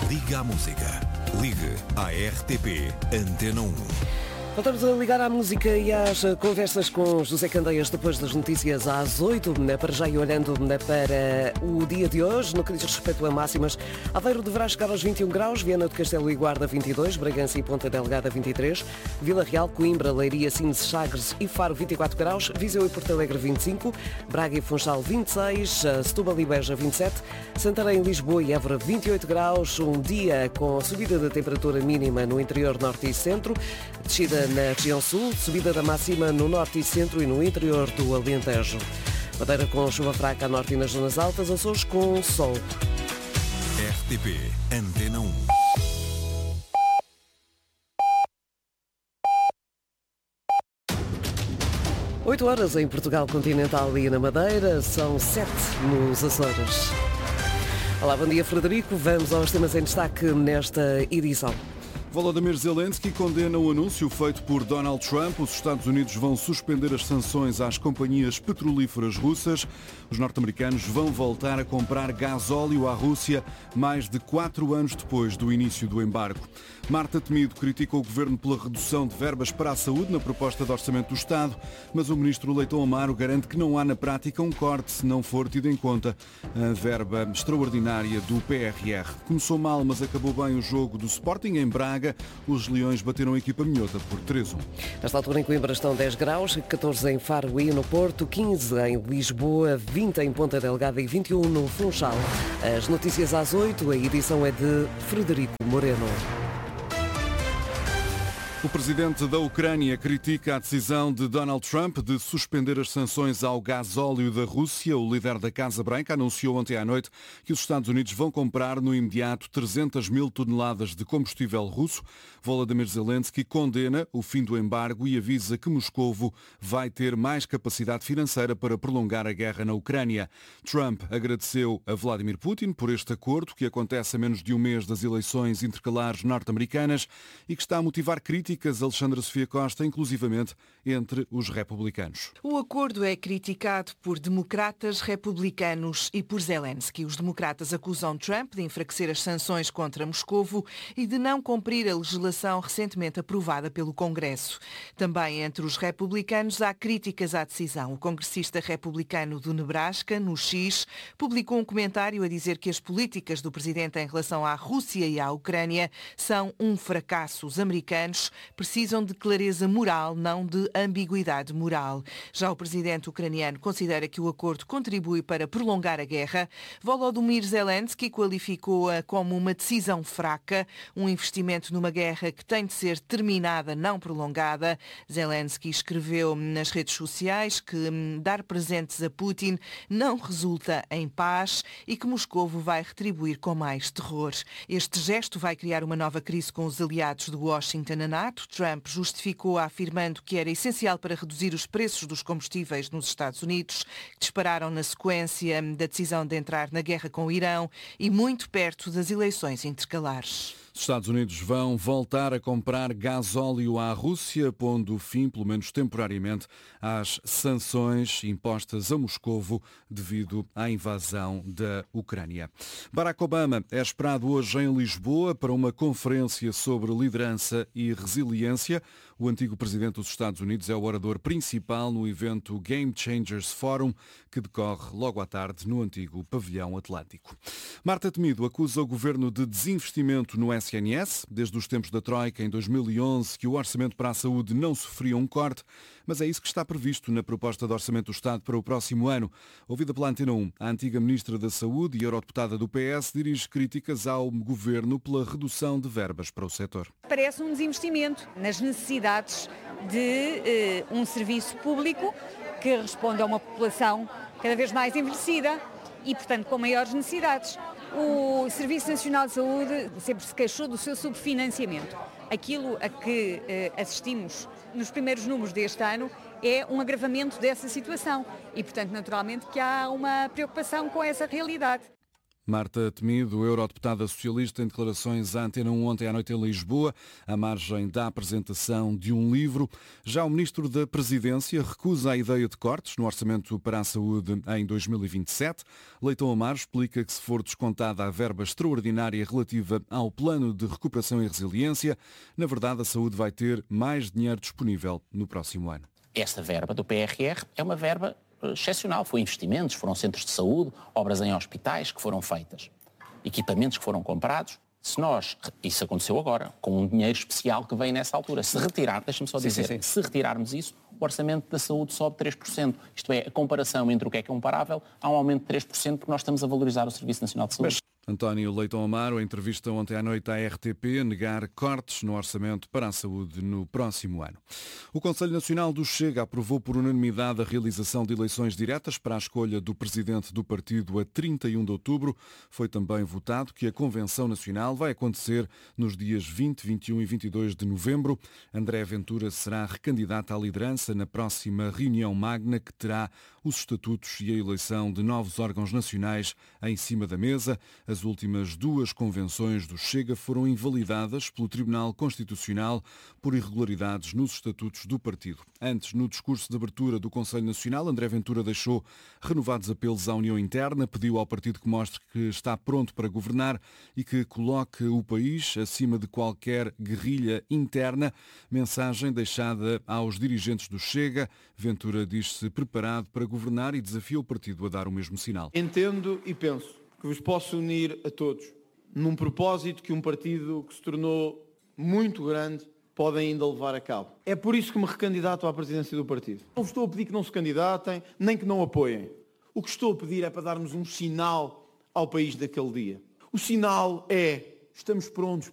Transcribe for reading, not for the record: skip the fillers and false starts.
Liga à Música. Ligue à RTP Antena 1. Voltamos a ligar à música e às conversas com José Candeias depois das notícias às 8, para já e olhando para o dia de hoje, no que diz respeito a máximas. Aveiro deverá chegar aos 21 graus, Viana do Castelo e Guarda 22, Bragança e Ponta Delgada 23, Vila Real, Coimbra, Leiria, Sines, Sagres e Faro 24 graus, Viseu e Porto Alegre 25, Braga e Funchal 26, Setúbal e Beja 27, Santarém, Lisboa e Évora 28 graus, um dia com subida da temperatura mínima no interior norte e centro, descida na região sul, subida da máxima no norte e centro e no interior do Alentejo. Madeira com chuva fraca a norte e nas zonas altas, Açores com sol. RTP Antena 1. Oito horas em Portugal continental e na Madeira, são 7 nos Açores. Olá, bom dia Frederico, vamos aos temas em destaque nesta edição. Volodymyr Zelensky condena o anúncio feito por Donald Trump. Os Estados Unidos vão suspender as sanções às companhias petrolíferas russas. Os norte-americanos vão voltar a comprar gasóleo à Rússia mais de 4 anos depois do início do embargo. Marta Temido critica o governo pela redução de verbas para a saúde na proposta de orçamento do Estado, mas o ministro Leitão Amaro garante que não há na prática um corte se não for tido em conta a verba extraordinária do PRR. Começou mal, mas acabou bem o jogo do Sporting em Braga. Os Leões bateram a equipa minhota por 3-1. Nesta altura em Coimbra estão 10 graus, 14 em Faro e no Porto, 15 em Lisboa, 20 em Ponta Delgada e 21 no Funchal. As notícias às 8, a edição é de Frederico Moreno. O presidente da Ucrânia critica a decisão de Donald Trump de suspender as sanções ao gasóleo da Rússia. O líder da Casa Branca anunciou ontem à noite que os Estados Unidos vão comprar no imediato 300 mil toneladas de combustível russo. Volodymyr Zelensky condena o fim do embargo e avisa que Moscovo vai ter mais capacidade financeira para prolongar a guerra na Ucrânia. Trump agradeceu a Vladimir Putin por este acordo, que acontece a menos de um mês das eleições intercalares norte-americanas e que está a motivar críticas, Alexandra Sofia Costa, inclusivamente entre os republicanos. O acordo é criticado por democratas, republicanos e por Zelensky. Os democratas acusam Trump de enfraquecer as sanções contra Moscovo e de não cumprir a legislação recentemente aprovada pelo Congresso. Também entre os republicanos há críticas à decisão. O congressista republicano do Nebraska, no X, publicou um comentário a dizer que as políticas do presidente em relação à Rússia e à Ucrânia são um fracasso. Os americanos precisam de clareza moral, não de ambiguidade moral. Já o presidente ucraniano considera que o acordo contribui para prolongar a guerra. Volodymyr Zelensky qualificou-a como uma decisão fraca, um investimento numa guerra que tem de ser terminada, não prolongada. Zelensky escreveu nas redes sociais que dar presentes a Putin não resulta em paz e que Moscovo vai retribuir com mais terror. Este gesto vai criar uma nova crise com os aliados de Washington na NATO. Trump justificou afirmando que era essencial para reduzir os preços dos combustíveis nos Estados Unidos, que dispararam na sequência da decisão de entrar na guerra com o Irão e muito perto das eleições intercalares. Os Estados Unidos vão voltar a comprar gasóleo à Rússia, pondo fim, pelo menos temporariamente, às sanções impostas a Moscovo devido à invasão da Ucrânia. Barack Obama é esperado hoje em Lisboa para uma conferência sobre liderança e resiliência. O antigo presidente dos Estados Unidos é o orador principal no evento Game Changers Forum, que decorre logo à tarde no antigo pavilhão Atlântico. Marta Temido acusa o governo de desinvestimento no SNS, desde os tempos da Troika em 2011, que o orçamento para a saúde não sofria um corte, mas é isso que está previsto na proposta de orçamento do Estado para o próximo ano. Ouvida pela Antena 1, a antiga ministra da Saúde e eurodeputada do PS dirige críticas ao governo pela redução de verbas para o setor. Parece um desinvestimento nas necessidades de um serviço público que responde a uma população cada vez mais envelhecida e, portanto, com maiores necessidades. O Serviço Nacional de Saúde sempre se queixou do seu subfinanciamento. Aquilo a que assistimos nos primeiros números deste ano é um agravamento dessa situação e, portanto, naturalmente que há uma preocupação com essa realidade. Marta Temido, eurodeputada socialista, em declarações à Antena 1 ontem à noite em Lisboa, à margem da apresentação de um livro. Já o Ministro da Presidência recusa a ideia de cortes no orçamento para a saúde em 2027. Leitão Amaro explica que se for descontada a verba extraordinária relativa ao Plano de Recuperação e Resiliência, na verdade a saúde vai ter mais dinheiro disponível no próximo ano. Esta verba do PRR é uma verba excepcional. Foi investimentos, foram centros de saúde, obras em hospitais que foram feitas, equipamentos que foram comprados. Isso aconteceu agora, com um dinheiro especial que veio nessa altura. Se retirar, deixa-me só dizer, se retirarmos isso, o orçamento da saúde sobe 3%. Isto é, a comparação entre o que é comparável, há um aumento de 3% porque nós estamos a valorizar o Serviço Nacional de Saúde. António Leitão Amaro, em entrevista ontem à noite à RTP, negar cortes no orçamento para a saúde no próximo ano. O Conselho Nacional do Chega aprovou por unanimidade a realização de eleições diretas para a escolha do presidente do partido a 31 de outubro. Foi também votado que a Convenção Nacional vai acontecer nos dias 20, 21 e 22 de novembro. André Ventura será recandidato à liderança na próxima reunião magna que terá os estatutos e a eleição de novos órgãos nacionais em cima da mesa. As últimas duas convenções do Chega foram invalidadas pelo Tribunal Constitucional por irregularidades nos estatutos do partido. Antes, no discurso de abertura do Conselho Nacional, André Ventura deixou renovados apelos à União Interna, pediu ao partido que mostre que está pronto para governar e que coloque o país acima de qualquer guerrilha interna. Mensagem deixada aos dirigentes do Chega. Ventura diz-se preparado para governar e desafia o partido a dar o mesmo sinal. Entendo e penso que vos posso unir a todos num propósito que um partido que se tornou muito grande pode ainda levar a cabo. É por isso que me recandidato à presidência do partido. Não vos estou a pedir que não se candidatem, nem que não apoiem. O que estou a pedir é para darmos um sinal ao país daquele dia. O sinal é: estamos prontos